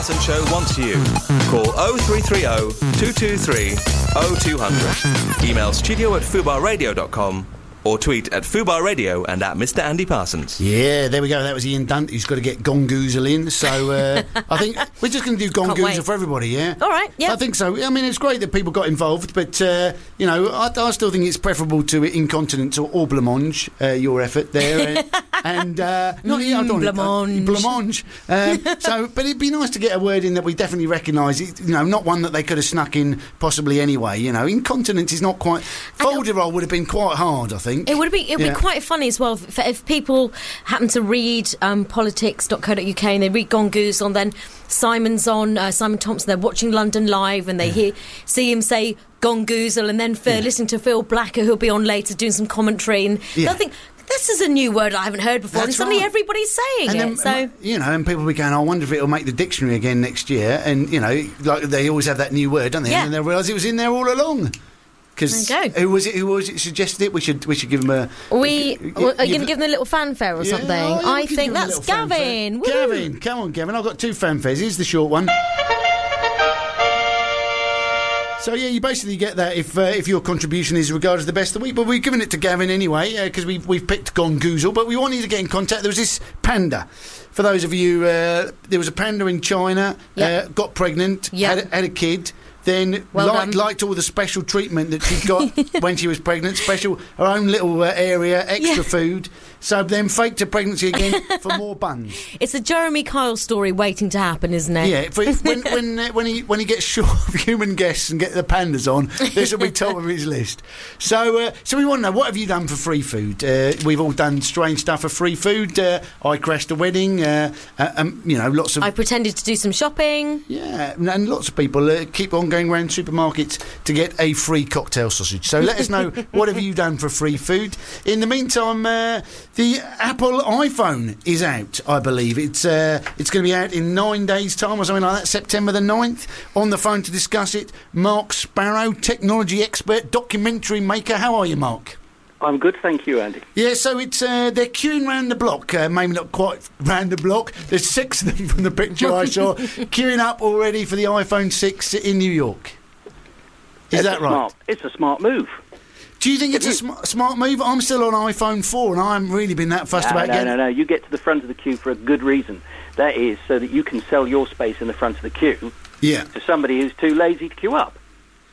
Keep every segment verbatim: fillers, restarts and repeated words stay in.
Parsons Show wants you. Call oh three three oh, two two three, oh two hundred. Email studio at fubar radio dot com or tweet at Fubar Radio and at Mister Andy Parsons. Yeah, there we go. That was Ian Dunt who's got to get Gongoozle in. So uh, I think we're just going to do Gongoozle for everybody, yeah? All right, yeah. I think so. I mean, it's great that people got involved, but, uh, you know, I, I still think it's preferable to incontinence or, or blancmange, uh, your effort there. and, and uh, not, yeah, I don't blancmange. Uh, blancmange. Um, so, but it'd be nice to get a word in that we definitely recognise, it, you know, not one that they could have snuck in possibly anyway, you know. Incontinence is not quite... Folderol would have been quite hard, I think. It would be it would Yeah. be quite funny as well if, if people happen to read um, politics dot co dot uk and they read Gongoozle and then Simon's on, uh, Simon Thompson, they're watching London Live and they Yeah. hear see him say Gongoozle and then for Yeah. listening to Phil Blacker who'll be on later doing some commentary and Yeah. they'll think, this is a new word I haven't heard before, That's and suddenly right. everybody's saying And it. then, So you know, and people will be going, I wonder if it'll make the dictionary again next year. And, you know, like they always have that new word, don't they? Yeah. And they'll realise it was in there all along. Because There you go. who was it? Who was it suggested it? We should we should give them a. we give- well, are you give- going to give them a little fanfare or Yeah, something? oh, yeah, I we can think give them a that's little fanfare. Gavin. Woo. Gavin, come on, Gavin. I've got two fanfares. Here's the short one. So yeah, you basically get that if uh, if your contribution is regarded as the best of the week. But we've given it to Gavin anyway because uh, we've we've picked Gongoozle. But we wanted to get in contact. There was this panda. For those of you, uh, there was a panda in China. Yep. Uh, got pregnant. Yep. Had, had a kid. Then Well liked, done. liked all the special treatment that she got when she was pregnant. Special, her own little uh, area, extra Yeah. food. So then faked her pregnancy again for more buns. It's a Jeremy Kyle story waiting to happen, isn't it? Yeah, for, when when uh, when he when he gets short of human guests and get the pandas on, this will be top of his list. So uh, so we want to know, what have you done for free food? Uh, we've all done strange stuff for free food. Uh, I crashed a wedding. Uh, uh, um, you know, lots of I pretended to do some shopping. yeah, and, and lots of people uh, keep on going around supermarkets to get a free cocktail sausage. So let us know, what have you done for free food? In the meantime, uh, the Apple iPhone is out, I believe. It's uh, it's going to be out in nine days' time or something like that, September the ninth. On the phone to discuss it, Mark Sparrow, technology expert, documentary maker. How are you, Mark? I'm good, thank you, Andy. Yeah, so it's uh, they're queuing round the block, uh, maybe not quite round the block. There's six of them from the picture I saw, queuing up already for the iPhone six in New York. Is It's that a right? Smart, it's a smart move. Do you think it's a you- sm- smart move? I'm still on iPhone four and I haven't really been that fussed No, about no, getting... no, no. You get to the front of the queue for a good reason. That is so that you can sell your space in the front of the queue Yeah, to somebody who's too lazy to queue up.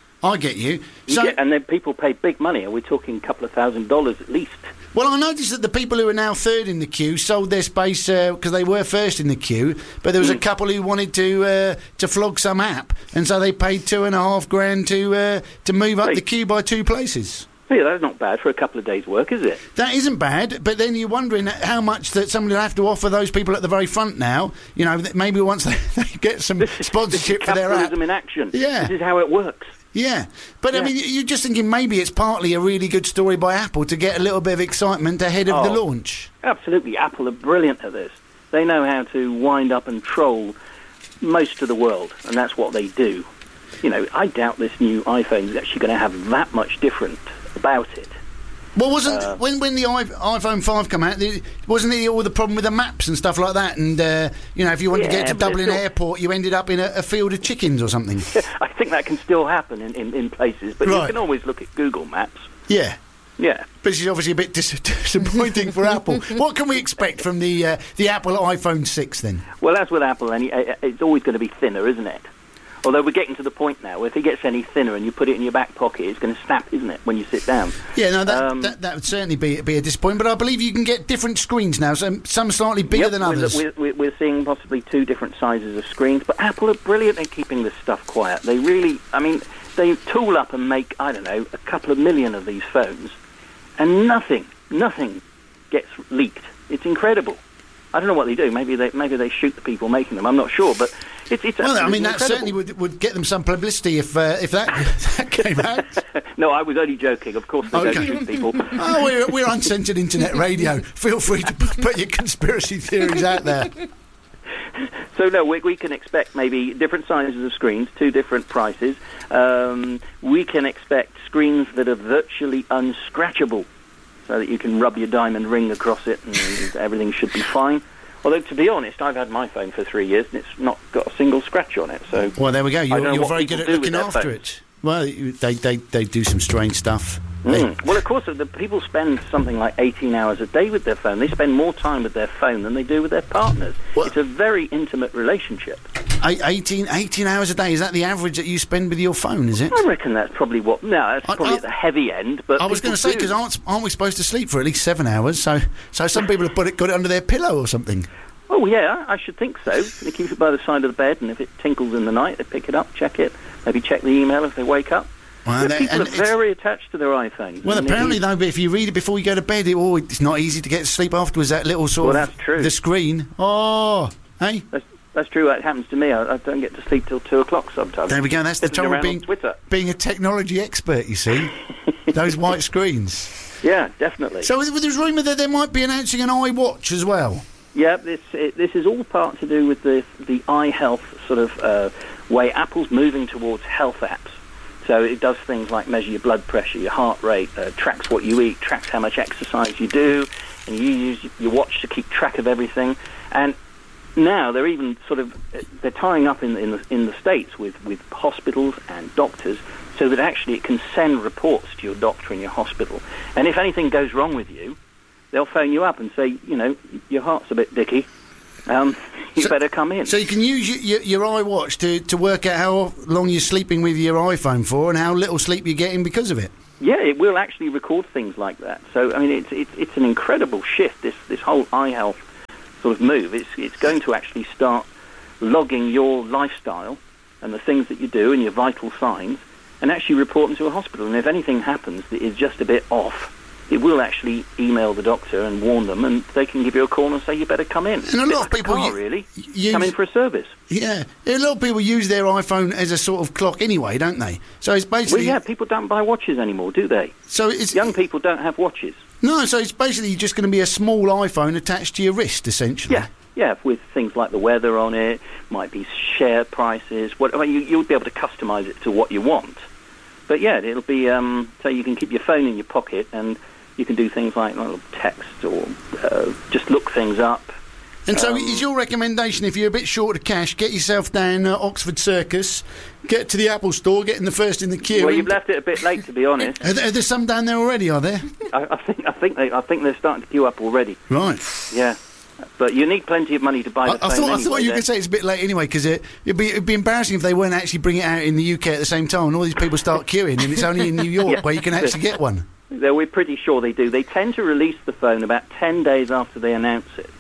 I get you. You So, get, and then people pay big money. We're talking a couple of thousand dollars at least. well, I noticed that the people who are now third in the queue sold their space because they were first in the queue, but there was a Mm. couple who wanted to uh, to flog some app, and so they paid two and a half grand to uh, to move up Hey. the queue by two places. Yeah, that's not bad for a couple of days' work, is it? That isn't bad, but then you're wondering how much that somebody will have to offer those people at the very front now. You know, that maybe once they, they get some This is- sponsorship this is for their app. capitalism in action. Yeah. This is how it works. Yeah, but I Yeah. mean, you're just thinking maybe it's partly a really good story by Apple to get a little bit of excitement ahead of the Oh. launch. Absolutely. Apple are brilliant at this. They know how to wind up and troll most of the world, and that's what they do. You know, I doubt this new iPhone is actually going to have that much different about it. Well, wasn't Uh, when when the i- iPhone five came out, the, wasn't it all the problem with the maps and stuff like that? And uh, you know, if you wanted to Yeah, get to but it's Dublin still- Airport, you ended up in a, a field of chickens or something. I think that can still happen in, in, in places, but Right. you can always look at Google Maps. Yeah. Yeah. But it's obviously a bit dis- disappointing for Apple. What can we expect from the uh, the Apple iPhone six then? Well, as with Apple, any, uh, it's always going to be thinner, isn't it? Although we're getting to the point now, if it gets any thinner and you put it in your back pocket, it's going to snap, isn't it, when you sit down? Yeah, no, that Um, that, that would certainly be be a disappointment. But I believe you can get different screens now, some some slightly bigger Yep, than we're- others. We're, we're, we're seeing possibly two different sizes of screens, but Apple are brilliant at keeping this stuff quiet. They really, I mean, they tool up and make, I don't know, a couple of million of these phones, and nothing, nothing gets leaked. It's incredible. I don't know what they do. Maybe they maybe they shoot the people making them. I'm not sure, but it's it's. Well, I mean, absolutely that incredible. certainly would would get them some publicity if uh, if that, that came out. No, I was only joking. Of course, they Okay. don't shoot people. Oh, we're, we're uncensored internet radio. Feel free to p- put your conspiracy theories out there. So no, we, we can expect maybe different sizes of screens, two different prices. Um, we can expect screens that are virtually unscratchable, so that you can rub your diamond ring across it and everything should be fine. Although, to be honest, I've had my phone for three years and it's not got a single scratch on it. So, well, there we go. You're, you're very good at looking after it. Well, they, they, they do some strange stuff. Mm. Well, of course, the people spend something like eighteen hours a day with their phone. They spend more time with their phone than they do with their partners. What? It's a very intimate relationship. eighteen, eighteen hours a day, is that the average that you spend with your phone, is it? I reckon that's probably what... No, that's I, probably I, at the heavy end, but... I was going to say, because aren't, aren't we supposed to sleep for at least seven hours? So so some people have put it, got it under their pillow or something. Oh, yeah, I should think so. They keep it by the side of the bed, and if it tinkles in the night, they pick it up, check it, maybe check the email if they wake up. Well, yeah, people are very attached to their iPhones. Well, apparently, though, but if you read it before you go to bed, it, oh, it's not easy to get to sleep afterwards, that little sort well, of... Well, that's true. The screen. Oh, hey? That's, that's true. It happens to me. I, I don't get to sleep till two o'clock sometimes. There we go. That's the trouble of being, being a technology expert, you see. Those white screens. Yeah, definitely. So there's rumour that there might be announcing an iWatch as well. Yeah, this it, this is all part to do with the the eye health sort of uh, way Apple's moving towards health apps. So it does things like measure your blood pressure, your heart rate, uh, tracks what you eat, tracks how much exercise you do, and you use your watch to keep track of everything. And now they're even sort of they're tying up in in the in the States with with hospitals and doctors, so that actually it can send reports to your doctor in your hospital. And if anything goes wrong with you, they'll phone you up and say, you know, your heart's a bit dicky. Um, you so, better come in. So you can use your, your, your iWatch to, to work out how long you're sleeping with your iPhone for and how little sleep you're getting because of it. Yeah, it will actually record things like that. So, I mean, it's it's, it's an incredible shift, this, this whole eye health sort of move. It's, it's going to actually start logging your lifestyle and the things that you do and your vital signs and actually report them to a hospital. And if anything happens that is just a bit off, it will actually email the doctor and warn them, and they can give you a call and say you better come in. And a lot of people car, u- really use, come in for a service. Yeah, a lot of people use their iPhone as a sort of clock anyway, don't they? So it's basically well, yeah, people don't buy watches anymore, do they? So it's young people don't have watches. No, so it's basically just going to be a small iPhone attached to your wrist, essentially. Yeah, yeah, with things like the weather on it, might be share prices. What I mean, you, you'll be able to customise it to what you want. But yeah, it'll be um, so you can keep your phone in your pocket and you can do things like well, text or uh, just look things up. And so um, is your recommendation, if you're a bit short of cash, get yourself down uh, Oxford Circus, get to the Apple store, get in the first in the queue. Well, you've left it a bit late, to be honest. Are there, are there some down there already, are there? I, I think I think they I think they're starting to queue up already. Right. Yeah. But you need plenty of money to buy the I, phone I thought, anyway, I thought you then. could say it's a bit late anyway, because it, it'd, be, it'd be embarrassing if they weren't actually bringing it out in the U K at the same time and all these people start queuing and it's only in New York yeah. where you can actually get one. No, we're pretty sure they do. They tend to release the phone about ten days after they announce it.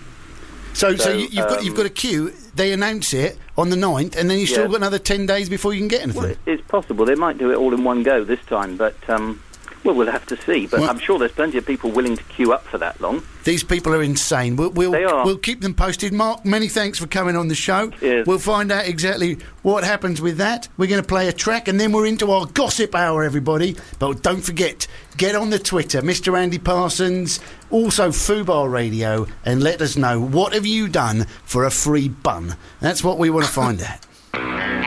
So, so, so you, you've um, got you've got a queue. They announce it on the ninth, and then you've yeah. still got another ten days before you can get anything. Well, it's possible they might do it all in one go this time, but um, well, we'll have to see. But well, I'm sure there's plenty of people willing to queue up for that long. These people are insane. We'll we'll, they are. we'll keep them posted. Mark, many thanks for coming on the show. Cheers. We'll find out exactly what happens with that. We're going to play a track, and then we're into our gossip hour, everybody. But don't forget, get on the Twitter, Mister Andy Parsons, also Fubar Radio, and let us know what have you done for a free bun. That's what we want to find out.